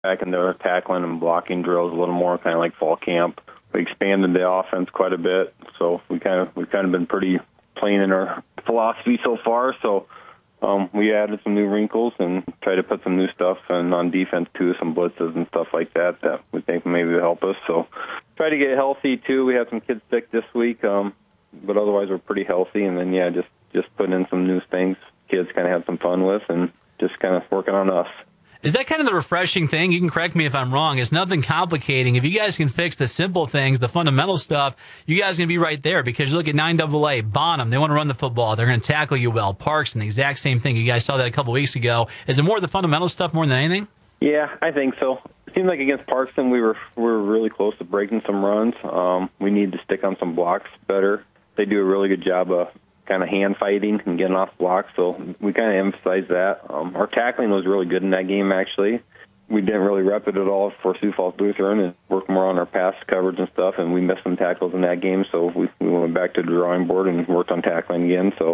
back into our tackling and blocking drills a little more, kind of like fall camp. We expanded the offense quite a bit, so we've kind of been pretty plain in our philosophy so far. So we added some new wrinkles and tried to put some new stuff in on defense too, some blitzes and stuff like that we think maybe will help us. So try to get healthy too. We had some kids sick this week, but otherwise we're pretty healthy. And then just putting in some new things kids kind of had some fun with, and just kind of working on us. Is that kind of the refreshing thing? You can correct me if I'm wrong. It's nothing complicating. If you guys can fix the simple things, the fundamental stuff, you guys are going to be right there, because you look at 9AA, Bonham, they want to run the football. They're going to tackle you well. Parks, and the exact same thing. You guys saw that a couple weeks ago. Is it more the fundamental stuff more than anything? Yeah, I think so. It seemed like against Parkston we were really close to breaking some runs. We need to stick on some blocks better. They do a really good job of kind of hand fighting and getting off blocks, so we kind of emphasize that. Our tackling was really good in that game, actually. We didn't really rep it at all for Sioux Falls Lutheran and worked more on our pass coverage and stuff, and we missed some tackles in that game, so we went back to the drawing board and worked on tackling again. So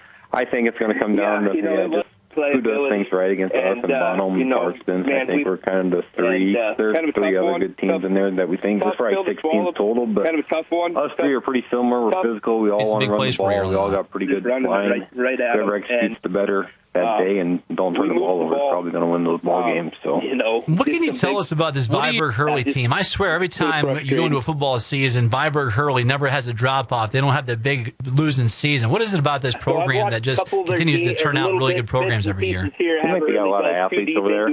I think it's going to come down to just who does things right against us and Bonham and Parkston. I think we're kind of the three. There's kind of three other good teams in there that we think. There's probably 6 teams total, but kind of a tough one. Us three are pretty similar. We're physical. We all want to run the ball. We all got pretty good line. Whoever executes the better that day and don't turn the ball over is probably going to win those ball games. So, what can you tell us about this Viborg-Hurley team? I swear, every time you go into a football season, Viborg-Hurley never has a drop-off. They don't have the big losing season. What is it about this program that just continues to turn out really good programs every year? I think we got a lot of athletes over there.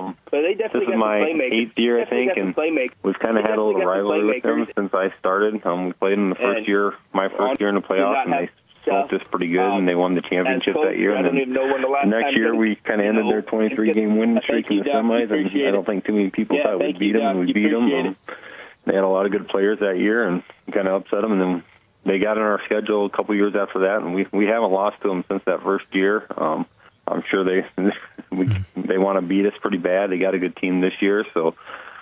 This is my 8th year, I think, and we've kind of had a little rivalry with them since I started. We played in the first year, my first year in the playoffs, and they smoked us pretty good, and they won the championship that year. And then the next year, we kind of ended their 23-game winning streak in the semis, and I don't think too many people thought we'd beat them, and we beat them. They had a lot of good players that year and kind of upset them, and then they got on our schedule a couple years after that, and we haven't lost to them since that first year. I'm sure they want to beat us pretty bad. They got a good team this year, so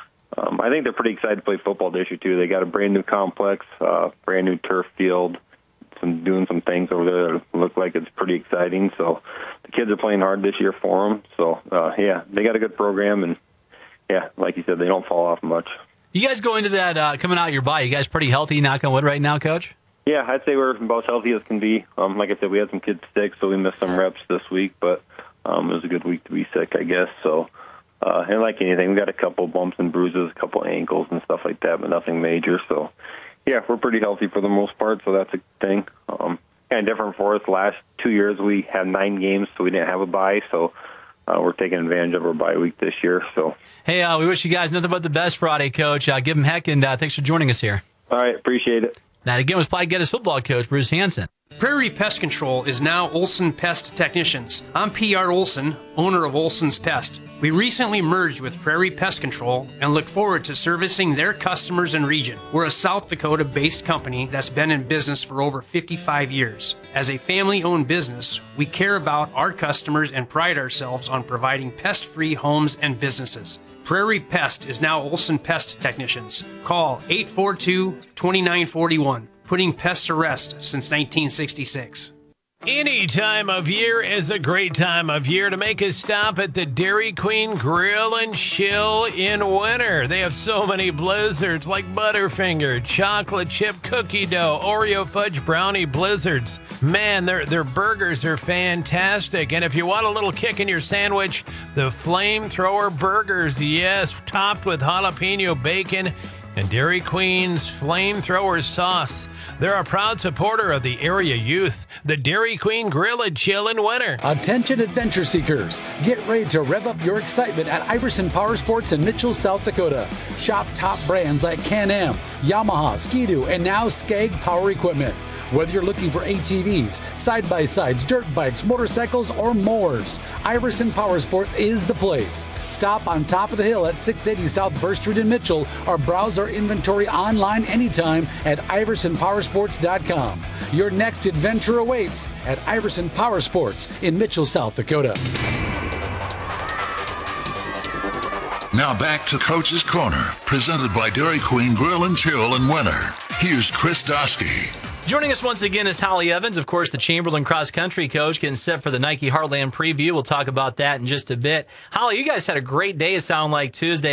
I think they're pretty excited to play football this year too. They got a brand new complex, brand new turf field, doing some things over there that look like it's pretty exciting. So the kids are playing hard this year for them. So they got a good program, and like you said, they don't fall off much. You guys go into that coming out your bye. You guys pretty healthy, knock on wood, right now, Coach? Yeah, I'd say we're about as healthy as can be. Like I said, we had some kids sick, so we missed some reps this week, but it was a good week to be sick, I guess. So, and like anything, we got a couple bumps and bruises, a couple ankles and stuff like that, but nothing major. So, yeah, we're pretty healthy for the most part, so that's a thing. Kind of different for us. Last 2 years, we had 9 games, so we didn't have a bye, so we're taking advantage of our bye week this year. So, hey, we wish you guys nothing but the best Friday, Coach. Give them heck, and thanks for joining us here. All right, appreciate it. That again was Platte Geddes football coach Bruce Hansen. Prairie Pest Control is now Olson Pest Technicians. I'm P.R. Olson, owner of Olson's Pest. We recently merged with Prairie Pest Control and look forward to servicing their customers and region. We're a South Dakota-based company that's been in business for over 55 years. As a family-owned business, we care about our customers and pride ourselves on providing pest-free homes and businesses. Prairie Pest is now Olson Pest Technicians. Call 842-2941. Putting pests to rest since 1966. Any time of year is a great time of year to make a stop at the Dairy Queen Grill and Chill in winter. They have so many blizzards like Butterfinger, chocolate chip cookie dough, Oreo fudge brownie blizzards. Man, their burgers are fantastic. And if you want a little kick in your sandwich, the Flamethrower burgers, yes, topped with jalapeno bacon and Dairy Queen's Flamethrower sauce. They're a proud supporter of the area youth. The Dairy Queen Grill and Chill in winter. Attention adventure seekers. Get ready to rev up your excitement at Iverson Power Sports in Mitchell, South Dakota. Shop top brands like Can-Am, Yamaha, Ski-Doo, and now Skag Power Equipment. Whether you're looking for ATVs, side-by-sides, dirt bikes, motorcycles, or mowers, Iverson Power Sports is the place. Stop on top of the hill at 680 South Burr Street in Mitchell or browse our inventory online anytime at iversonpowersports.com. Your next adventure awaits at Iverson Power Sports in Mitchell, South Dakota. Now back to Coach's Corner, presented by Dairy Queen Grill and Chill in winter. Here's Chris Dosky. Joining us once again is Holly Evans, of course, the Chamberlain cross country coach, getting set for the Nike Heartland preview. We'll talk about that in just a bit. Holly, you guys had a great day, it sounded like, Tuesday.